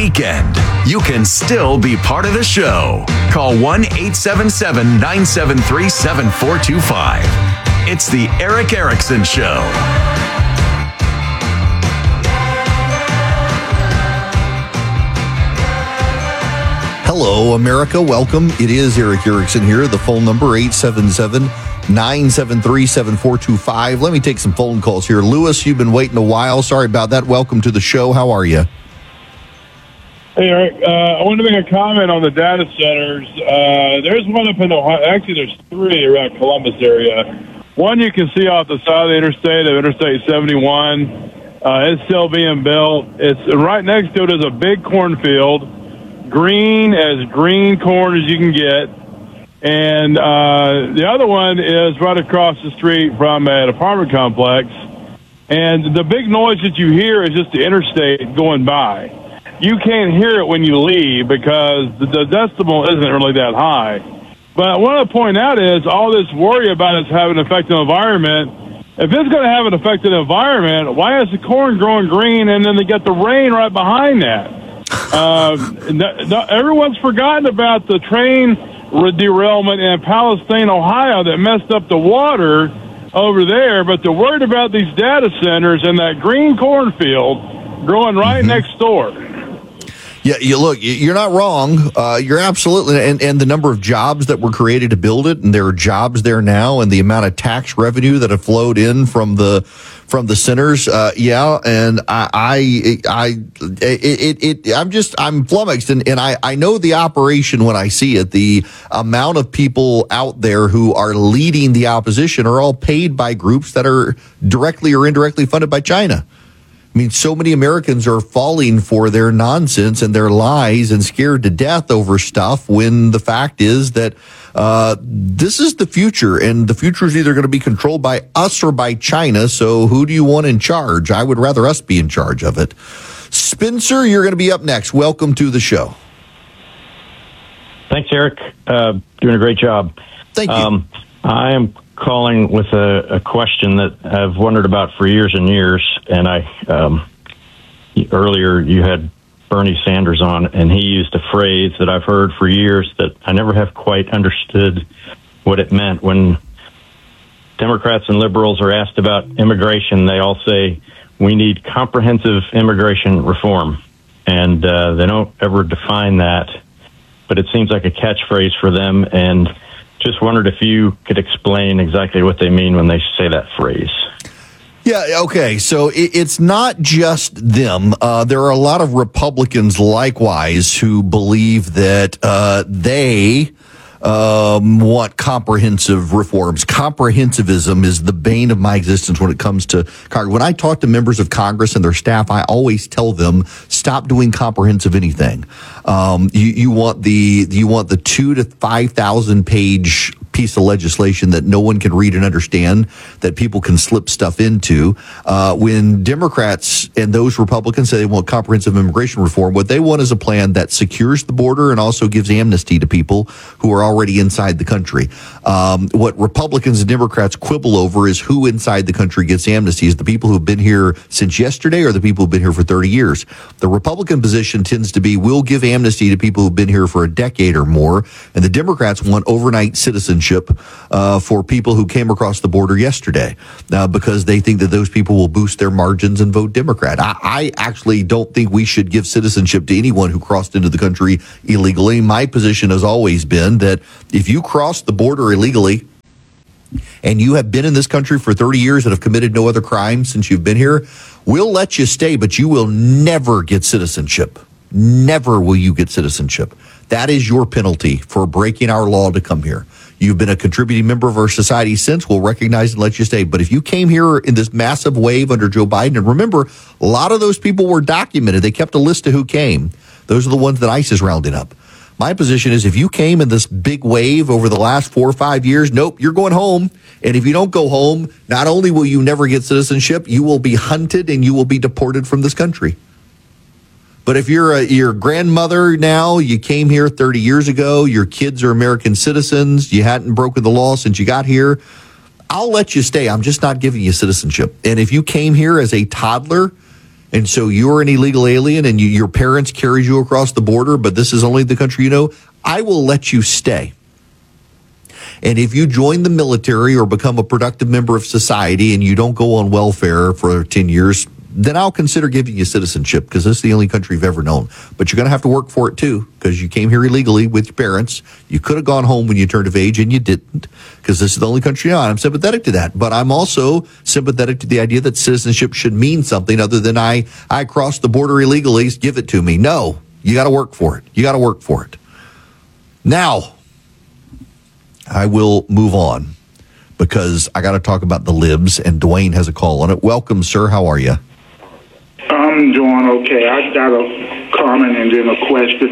Weekend, you can still be part of the show. Call 1-877-973-7425. It's the Erick Erickson Show. Hello, America. Welcome. It is Erick Erickson here. The phone number, 877-973-7425. Let me take some phone calls here. Lewis, you've been waiting a while. Sorry about that. Welcome to the show. How are you? Hey, Eric. I wanted to make a comment on the data centers. There's one up in Ohio. Actually, there's three around Columbus area. One you can see off the side of the interstate, of Interstate 71. It's still being built. It's right next to it is a big cornfield, green as green corn as you can get. And the other one is right across the street from an apartment complex. And the big noise that you hear is just the interstate going by. You can't hear it when you leave because the decibel isn't really that high. But what I want to point out is all this worry about us having an effect on the environment. If it's going to have an effect on the environment, why is the corn growing green and then they get the rain right behind that? Everyone's forgotten about the train derailment in Palestine, Ohio that messed up the water over there, but they're worried about these data centers and that green cornfield growing next door. Yeah, look, you're not wrong. You're absolutely, and the number of jobs that were created to build it, and there are jobs there now, and the amount of tax revenue that have flowed in from the centers. And I'm flummoxed, and I know the operation when I see it. The amount of people out there who are leading the opposition are all paid by groups that are directly or indirectly funded by China. I mean, so many Americans are falling for their nonsense and their lies and scared to death over stuff when the fact is that this is the future, and the future is either going to be controlled by us or by China. So who do you want in charge? I would rather us be in charge of it. Spencer, you're going to be up next. Welcome to the show. Thanks, Eric. Doing a great job. Thank you. I am calling with a question that I've wondered about for years and years. And earlier you had Bernie Sanders on, and he used a phrase that I've heard for years that I never have quite understood what it meant. When Democrats and liberals are asked about immigration, they all say, we need comprehensive immigration reform. And they don't ever define that, but it seems like a catchphrase for them. And just wondered if you could explain exactly what they mean when they say that phrase. Yeah, okay. So it's not just them. There are a lot of Republicans likewise who believe that they want comprehensive reforms. Comprehensivism is the bane of my existence when it comes to Congress. When I talk to members of Congress and their staff, I always tell them, stop doing comprehensive anything. You want the 2,000 to 5,000 page piece of legislation that no one can read and understand, that people can slip stuff into. When Democrats and those Republicans say they want comprehensive immigration reform, what they want is a plan that secures the border and also gives amnesty to people who are already inside the country. What Republicans and Democrats quibble over is who inside the country gets amnesty. Is the people who've been here since yesterday or the people who've been here for 30 years? The Republican position tends to be, we'll give amnesty to people who've been here for a decade or more, and the Democrats want overnight citizenship for people who came across the border yesterday because they think that those people will boost their margins and vote Democrat. I actually don't think we should give citizenship to anyone who crossed into the country illegally. My position has always been that if you cross the border illegally and you have been in this country for 30 years and have committed no other crimes since you've been here, we'll let you stay, but you will never get citizenship. Never will you get citizenship. That is your penalty for breaking our law to come here. You've been a contributing member of our society since, we'll recognize and let you stay. But if you came here in this massive wave under Joe Biden, and remember, a lot of those people were documented. They kept a list of who came. Those are the ones that ICE is rounding up. My position is if you came in this big wave over the last 4 or 5 years, nope, you're going home. And if you don't go home, not only will you never get citizenship, you will be hunted and you will be deported from this country. But if you're your grandmother now, you came here 30 years ago, your kids are American citizens, you hadn't broken the law since you got here, I'll let you stay. I'm just not giving you citizenship. And if you came here as a toddler and so you're an illegal alien and your parents carried you across the border, but this is only the country you know, I will let you stay. And if you join the military or become a productive member of society and you don't go on welfare for 10 years, then I'll consider giving you citizenship because this is the only country you've ever known. But you're going to have to work for it, too, because you came here illegally with your parents. You could have gone home when you turned of age, and you didn't because this is the only country you're on. I'm sympathetic to that. But I'm also sympathetic to the idea that citizenship should mean something other than I crossed the border illegally, give it to me. No, you got to work for it. You got to work for it. Now, I will move on because I got to talk about the libs, and Dwayne has a call on it. Welcome, sir. How are you? I'm doing okay. I got a comment and then a question.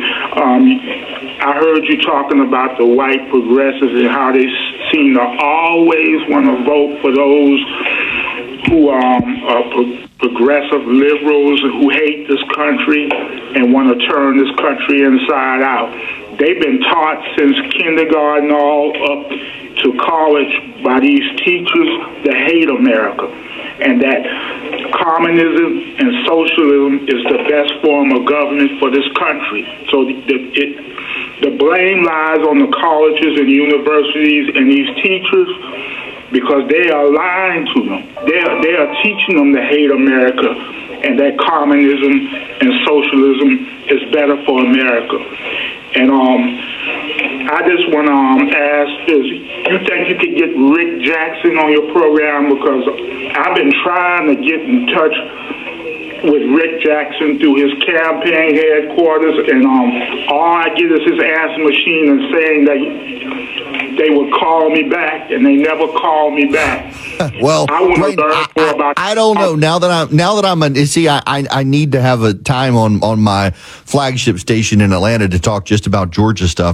I heard you talking about the white progressives and how they seem to always want to vote for those who are progressive liberals who hate this country and want to turn this country inside out. They've been taught since kindergarten all up to college by these teachers to hate America, and that communism and socialism is the best form of government for this country. So the blame lies on the colleges and universities and these teachers because they are lying to them. They are teaching them to hate America and that communism and socialism is better for America. And I just want to ask this. You think you could get Rick Jackson on your program? Because I've been trying to get in touch with Rick Jackson through his campaign headquarters, and all I get is his answer machine and saying that they would call me back, and they never call me back. Well, I want to learn more about. I don't know. Now that I'm see, I need to have a time on my flagship station in Atlanta to talk just about Georgia stuff.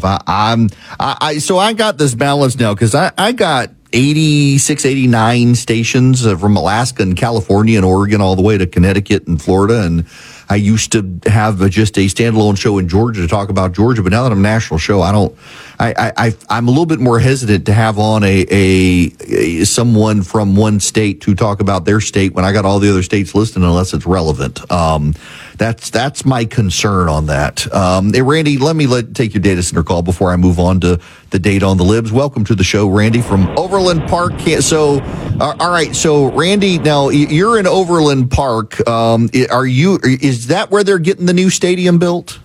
So I got this balance now because I got 86, 89 stations from Alaska and California and Oregon all the way to Connecticut and Florida. And I used to have just a standalone show in Georgia to talk about Georgia. But now that I'm a national show, I'm a little bit more hesitant to have on a someone from one state to talk about their state when I got all the other states listed unless it's relevant. That's my concern on that. Hey, Randy, let me take your data center call before I move on to the data on the libs. Welcome to the show, Randy from Overland Park. So, all right. So, Randy, now you're in Overland Park. Is that where they're getting the new stadium built?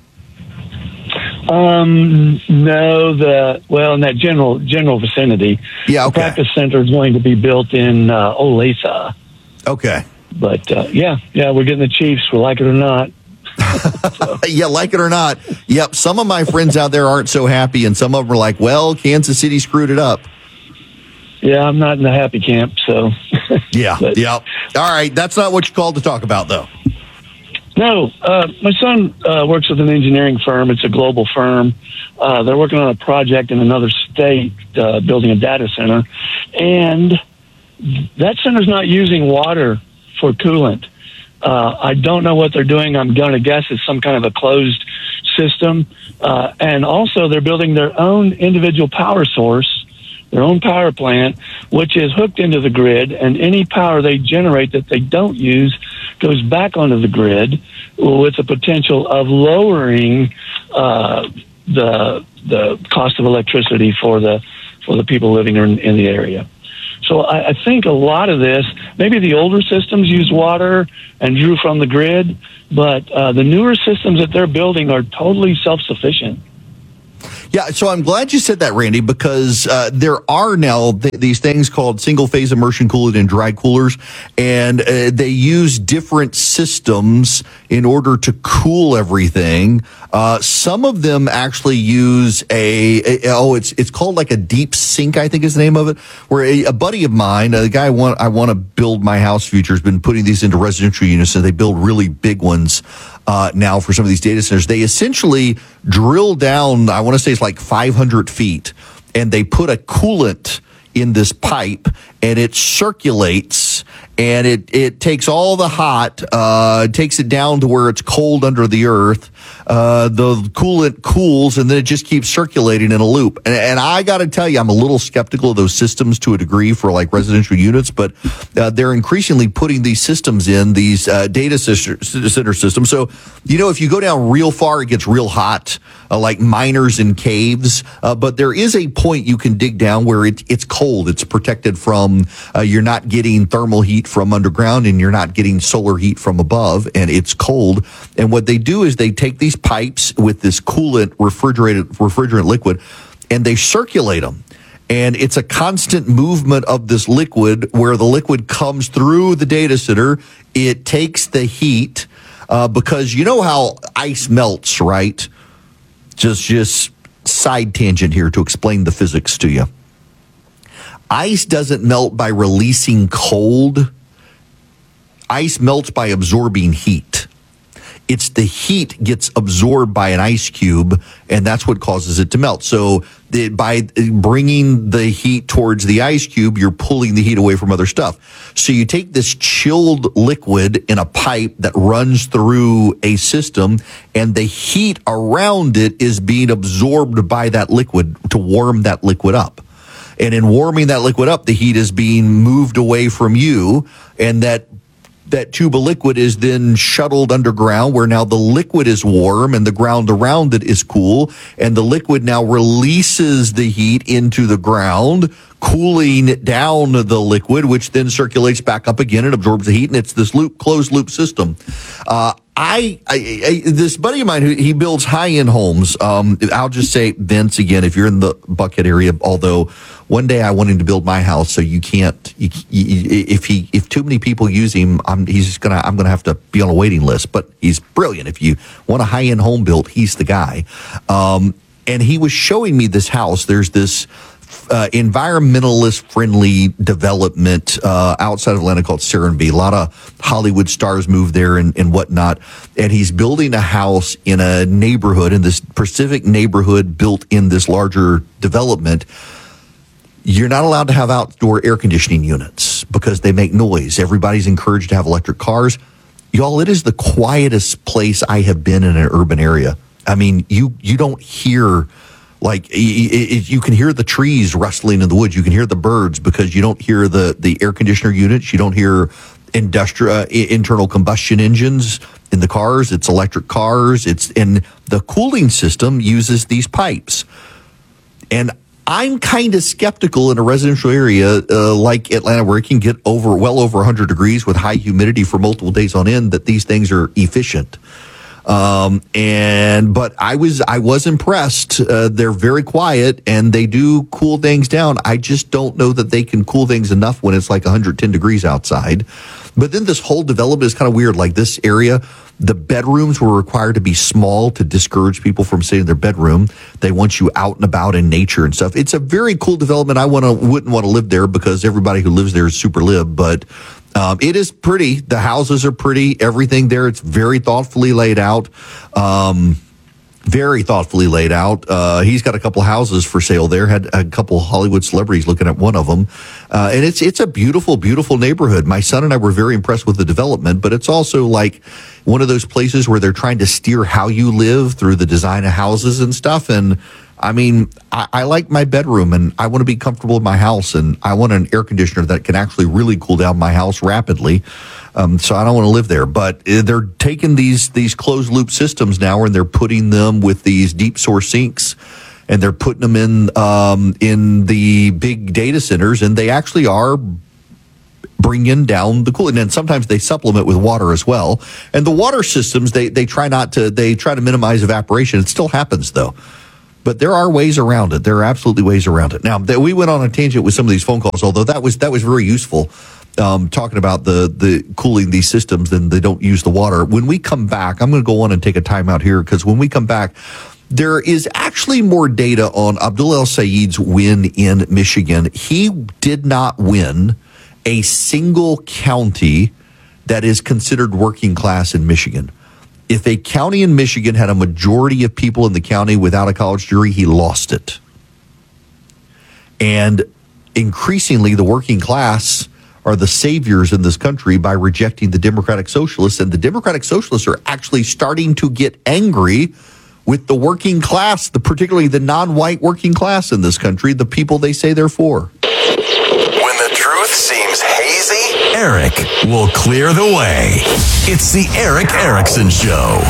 No, in that general vicinity. Yeah, okay. The practice center is going to be built in Olathe. Okay. But we're getting the Chiefs, we like it or not. Yeah, like it or not. Yep. Some of my friends out there aren't so happy, and some of them are like, "Well, Kansas City screwed it up." Yeah, I'm not in the happy camp, so. Yeah. All right. That's not what you called to talk about, though. No, my son works with an engineering firm. It's a global firm. They're working on a project in another state, building a data center, and that center's not using water for coolant. I don't know what they're doing. I'm going to guess it's some kind of a closed system. And also they're building their own individual power source, their own power plant, which is hooked into the grid, and any power they generate that they don't use goes back onto the grid with the potential of lowering the cost of electricity for the people living in the area. So I think a lot of this, maybe the older systems use water and drew from the grid, but the newer systems that they're building are totally self-sufficient. Yeah, so I'm glad you said that, Randy, because there are now these things called single-phase immersion cooled and dry coolers, and they use different systems in order to cool everything. Some of them actually use it's called like a deep sink, I think is the name of it, where a buddy of mine, the guy I want to build my house future, has been putting these into residential units, and they build really big ones now for some of these data centers. They essentially drill down, I want to say it's like 500 feet, and they put a coolant in this pipe, and it circulates, and it takes all the hot, takes it down to where it's cold under the earth. The coolant cools, and then it just keeps circulating in a loop. And I got to tell you, I'm a little skeptical of those systems to a degree for like residential units, but they're increasingly putting these systems in, these data center systems. So, if you go down real far, it gets real hot, like miners in caves. But there is a point you can dig down where it's cold. It's protected from, you're not getting thermal heat from underground, and you're not getting solar heat from above, and it's cold. And what they do is they take these pipes with this coolant refrigerant liquid, and they circulate them. And it's a constant movement of this liquid where the liquid comes through the data center. It takes the heat, because you know how ice melts, right? Just side tangent here to explain the physics to you. Ice doesn't melt by releasing cold. Ice melts by absorbing heat. It's the heat gets absorbed by an ice cube, and that's what causes it to melt. So by bringing the heat towards the ice cube, you're pulling the heat away from other stuff. So you take this chilled liquid in a pipe that runs through a system, and the heat around it is being absorbed by that liquid to warm that liquid up. And in warming that liquid up, the heat is being moved away from you, and that tube of liquid is then shuttled underground, where now the liquid is warm and the ground around it is cool, and the liquid now releases the heat into the ground, cooling down the liquid, which then circulates back up again and absorbs the heat, and it's this closed loop system. This buddy of mine, he builds high-end homes. I'll just say, Vince, again, if you're in the Buckhead area, although one day I want him to build my house, so you can't, if too many people use him, I'm gonna have to be on a waiting list, but he's brilliant. If you want a high-end home built, he's the guy. And he was showing me this house. There's this environmentalist friendly development outside of Atlanta called Serenbe. A lot of Hollywood stars move there and whatnot. And he's building a house in a neighborhood, in this Pacific neighborhood built in this larger development. You're not allowed to have outdoor air conditioning units because they make noise. Everybody's encouraged to have electric cars. Y'all, it is the quietest place I have been in an urban area. I mean, you don't hear, like, you can hear the trees rustling in the woods. You can hear the birds because you don't hear the air conditioner units. You don't hear internal combustion engines in the cars. It's electric cars. And the cooling system uses these pipes. And I'm kind of skeptical in a residential area like Atlanta, where it can get well over 100 degrees with high humidity for multiple days on end, that these things are efficient. But I was impressed. They're very quiet and they do cool things down. I just don't know that they can cool things enough when it's like 110 degrees outside. But then this whole development is kind of weird. Like this area, the bedrooms were required to be small to discourage people from sitting in their bedroom. They want you out and about in nature and stuff. It's a very cool development. I wouldn't want to live there because everybody who lives there is super lib, but it is pretty. The houses are pretty. Everything there, it's very thoughtfully laid out. Very thoughtfully laid out. He's got a couple houses for sale there. Had a couple Hollywood celebrities looking at one of them. And it's a beautiful, beautiful neighborhood. My son and I were very impressed with the development, but it's also like one of those places where they're trying to steer how you live through the design of houses and stuff. And I mean, I like my bedroom and I want to be comfortable in my house, and I want an air conditioner that can actually really cool down my house rapidly. So I don't want to live there, but they're taking these closed loop systems now and they're putting them with these deep source sinks, and they're putting them in the big data centers, and they actually are bringing down the cooling. And sometimes they supplement with water as well. And the water systems, they try to minimize evaporation. It still happens though. But there are ways around it. There are absolutely ways around it. Now, we went on a tangent with some of these phone calls, although that was very useful, talking about the cooling these systems, and they don't use the water. When we come back, I'm going to go on and take a timeout here, because when we come back, there is actually more data on Abdul El Sayed's win in Michigan. He did not win a single county that is considered working class in Michigan. If a county in Michigan had a majority of people in the county without a college degree, he lost it. And increasingly the working class are the saviors in this country by rejecting the Democratic Socialists. And the Democratic Socialists are actually starting to get angry with the working class, particularly the non-white working class in this country, the people they say they're for. When the truth seems hazy, Eric will clear the way. It's the Eric Erickson Show.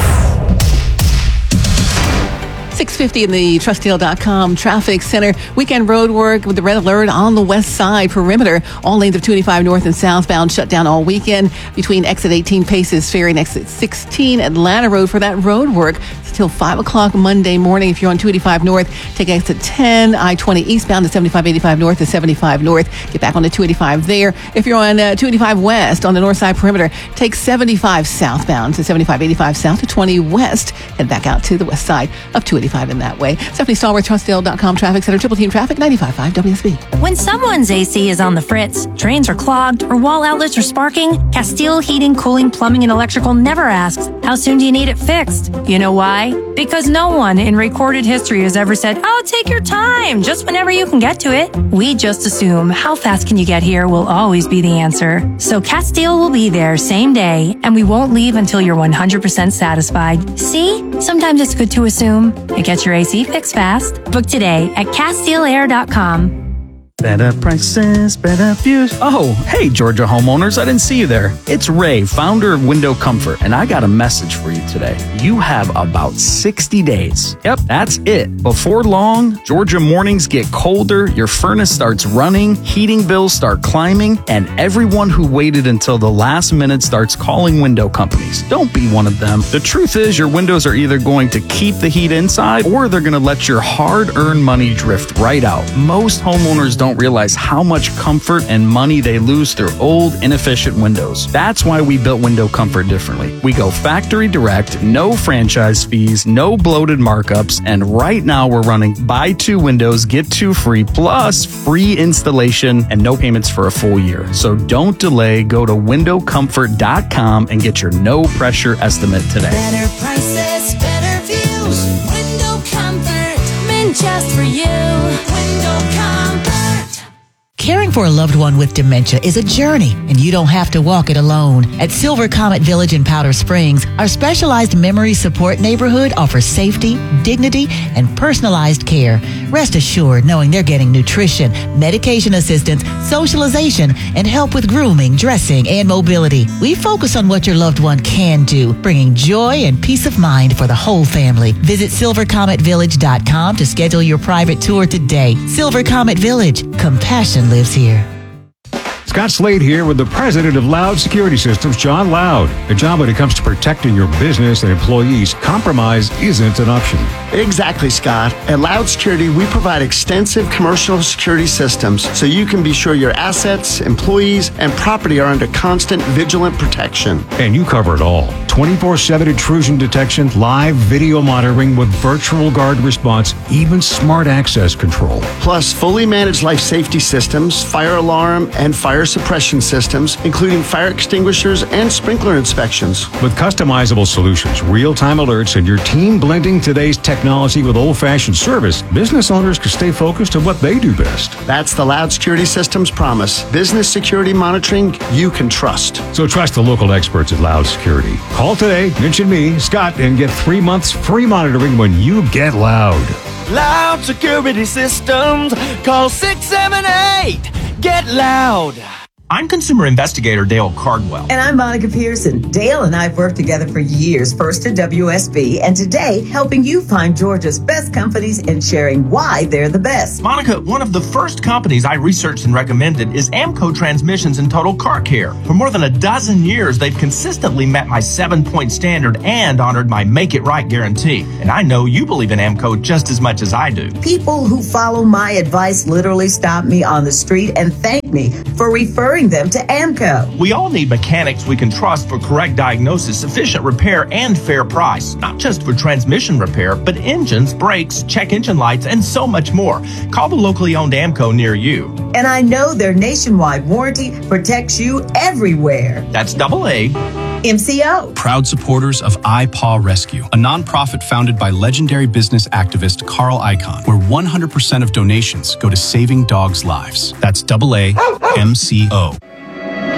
6:50 in the Trustdeal.com traffic center. Weekend road work with the red alert on the west side perimeter. All lanes of 285 north and southbound shut down all weekend between exit 18 Paces Ferry and exit 16 Atlanta Road for that road work. It's till 5 o'clock Monday morning. If you're on 285 north, take exit 10, I-20 eastbound to 7585 north to 75 north. Get back on the 285 there. If you're on 285 west on the north side perimeter, take 75 southbound to 7585 south to 20 west. Head back out to the west side of 285 in that way. Stephanie Stallworth, Trustdeal.com traffic center, Triple Team Traffic, 95.5 WSB. When someone's AC is on the fritz, drains are clogged, or wall outlets are sparking, Castile Heating, Cooling, Plumbing, and Electrical never asks, how soon do you need it fixed? You know why? Because no one in recorded history has ever said, oh, take your time, just whenever you can get to it. We just assume how fast can you get here will always be the answer. So Castile will be there same day, and we won't leave until you're 100% satisfied. See? Sometimes it's good to assume. It gets your AC fixed fast. Book today at CastileAir.com. Better prices, better views. Oh, hey, Georgia homeowners, I didn't see you there. It's Ray, founder of Window Comfort, and I got a message for you today. You have about 60 days. Yep, that's it. Before long, Georgia mornings get colder, your furnace starts running, heating bills start climbing, and everyone who waited until the last minute starts calling window companies. Don't be one of them. The truth is, your windows are either going to keep the heat inside, or they're going to let your hard-earned money drift right out. Most homeowners don't realize how much comfort and money they lose through old, inefficient windows. That's why we built Window Comfort differently. We go factory direct, no franchise fees, no bloated markups, and right now we're running buy 2 windows, get 2 free, plus free installation and no payments for a full year. So don't delay. Go to windowcomfort.com and get your no pressure estimate today. Better prices, better views. Window Comfort, meant just for you. Window Comfort. Caring for a loved one with dementia is a journey, and you don't have to walk it alone. At Silver Comet Village in Powder Springs, our specialized memory support neighborhood offers safety, dignity, and personalized care. Rest assured knowing they're getting nutrition, medication assistance, socialization, and help with grooming, dressing, and mobility. We focus on what your loved one can do, bringing joy and peace of mind for the whole family. Visit silvercometvillage.com to schedule your private tour today. Silver Comet Village. Compassion lives here. Scott Slade here with the president of Loud Security Systems, John Loud. A job when it comes to protecting your business and employees, compromise isn't an option. Exactly, Scott. At Loud Security, we provide extensive commercial security systems so you can be sure your assets, employees, and property are under constant vigilant protection. And you cover it all. 24/7 intrusion detection, live video monitoring with virtual guard response, even smart access control. Plus, fully managed life safety systems, fire alarm, and fire suppression systems, including fire extinguishers and sprinkler inspections. With customizable solutions, real-time alerts, and your team blending today's technology with old-fashioned service, business owners can stay focused on what they do best. That's the Loud Security Systems promise. Business security monitoring you can trust. So trust the local experts at Loud Security. Call today, mention me, Scott, and get 3 months free monitoring when you get loud. Loud Security Systems. Call 678. Get loud. I'm consumer investigator Dale Cardwell. And I'm Monica Pearson. Dale and I have worked together for years, first at WSB, and today helping you find Georgia's best companies and sharing why they're the best. Monica, one of the first companies I researched and recommended is AMCO Transmissions and Total Car Care. For more than a dozen years, they've consistently met my 7-point standard and honored my Make It Right guarantee. And I know you believe in AMCO just as much as I do. People who follow my advice literally stop me on the street and thank me for referring them to AMCO. We all need mechanics we can trust for correct diagnosis, efficient repair, and fair price. Not just for transmission repair, but engines, brakes, check engine lights, and so much more. Call the locally owned AMCO near you. And I know their nationwide warranty protects you everywhere. That's AA. MCO. Proud supporters of iPaw Rescue, a nonprofit founded by legendary business activist Carl Icahn, where 100% of donations go to saving dogs' lives. That's AAMCO.